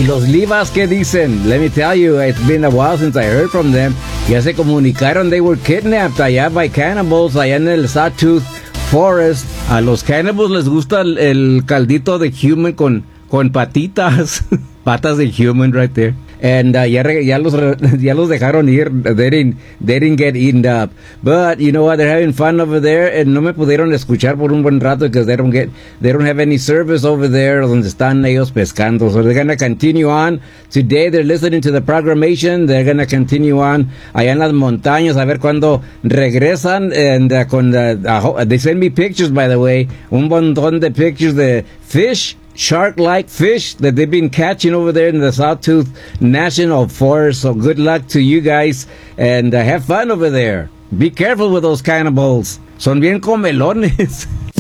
¿Y los Livas qué dicen? Let me tell you, it's been a while since I heard from them. Ya se comunicaron, they were kidnapped allá by cannibals, allá en el Sawtooth Forest. A los cannibals les gusta el caldito de human con patitas. Patas de human right there. And ya los dejaron ir. They didn't get eaten up. But you know what? They're having fun over there. And no me pudieron escuchar por un buen rato because they don't have any service over there donde están ellos pescando. So they're gonna continue on. Today they're listening to the programmation. They're gonna continue on allá en las montañas a ver cuándo regresan. And they send me pictures, by the way. Un montón de pictures de fish. Shark-like fish that they've been catching over there in the Sawtooth National Forest. So good luck to you guys and have fun over there. Be careful with those cannibals. Son bien comelones.